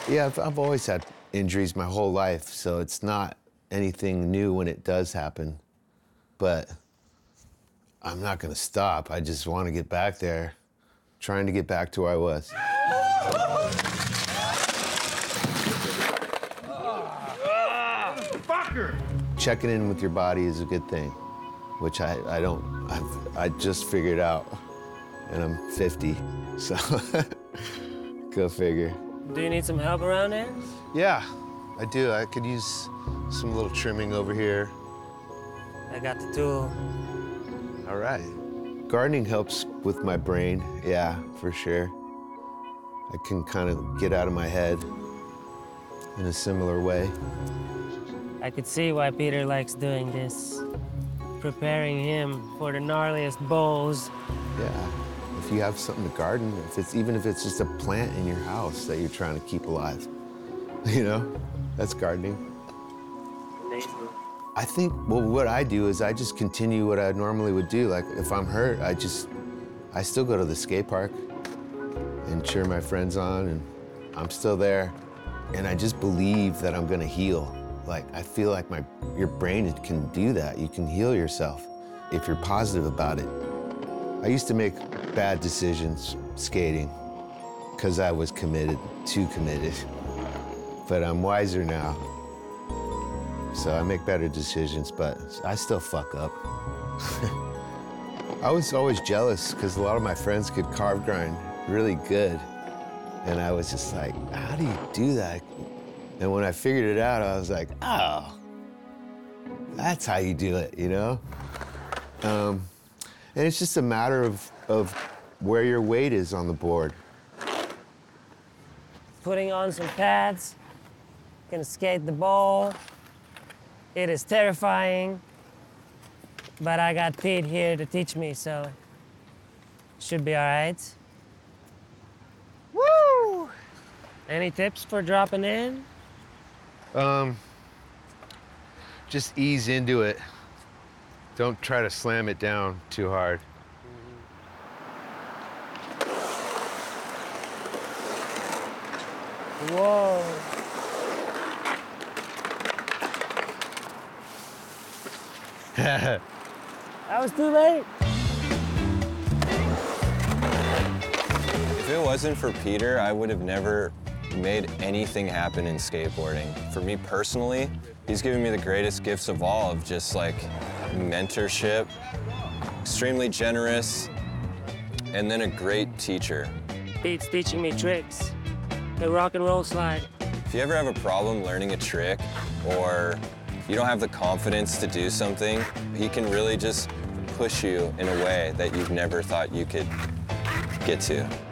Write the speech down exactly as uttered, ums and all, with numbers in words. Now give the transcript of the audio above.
Yeah, I've, I've always had injuries my whole life, so it's not anything new when it does happen. But I'm not gonna stop. I just want to get back there, trying to get back to where I was. Fucker! Checking in with your body is a good thing, which I, I don't, I've, I just figured out, and I'm fifty, so go figure. Do you need some help around here? Yeah, I do. I could use some little trimming over here. I got the tool. All right. Gardening helps with my brain, yeah, for sure. I can kind of get out of my head in a similar way. I could see why Peter likes doing this. Preparing him for the gnarliest bowls. Yeah, if you have something to garden, if it's, even if it's just a plant in your house that you're trying to keep alive, you know, that's gardening. I think, well, what I do is I just continue what I normally would do. Like, if I'm hurt, I just, I still go to the skate park and cheer my friends on, and I'm still there. And I just believe that I'm gonna heal. Like, I feel like my, your brain can do that. You can heal yourself if you're positive about it. I used to make bad decisions skating because I was committed, too committed. But I'm wiser now. So I make better decisions, but I still fuck up. I was always jealous because a lot of my friends could carve grind really good. And I was just like, how do you do that? And when I figured it out, I was like, oh, that's how you do it, you know? Um, and it's just a matter of, of where your weight is on the board. Putting on some pads, gonna skate the bowl. It is terrifying, but I got Pete here to teach me, so should be all right. Woo! Any tips for dropping in? Um, just ease into it. Don't try to slam it down too hard. Whoa. That was too late. If it wasn't for Peter, I would have never made anything happen in skateboarding. For me personally, he's given me the greatest gifts of all, of just like mentorship, extremely generous, and then a great teacher. Pete's teaching me tricks. The rock and roll slide. If you ever have a problem learning a trick, or you don't have the confidence to do something, he can really just push you in a way that you've never thought you could get to.